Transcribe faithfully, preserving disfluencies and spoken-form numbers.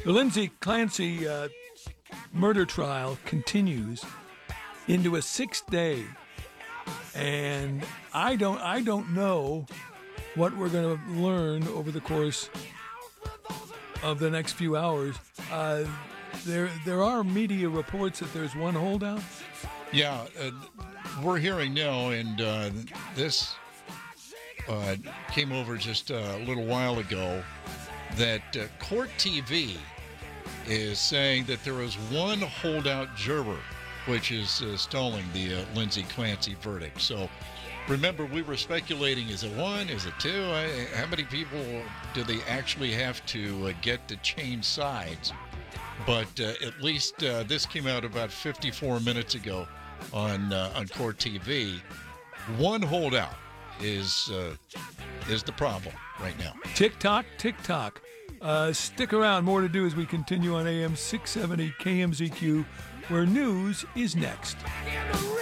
The Lindsay Clancy uh, murder trial continues into a sixth day, and I don't I don't know what we're going to learn over the course of the next few hours. Uh, there there are media reports that there's one holdout. Yeah, uh, we're hearing now, and uh, this uh, came over just a little while ago, that uh, Court T V is saying that there is one holdout juror, which is uh, stalling the uh, Lindsay Clancy verdict. So remember, we were speculating, is it one, is it two? I, how many people do they actually have to uh, get to change sides? But uh, at least uh, this came out about fifty-four minutes ago on uh, on Court T V. One holdout is uh, is the problem right now. Tick tock, tick tock. Uh, stick around. More to do as we continue on A M six seventy K M Z Q, where news is next.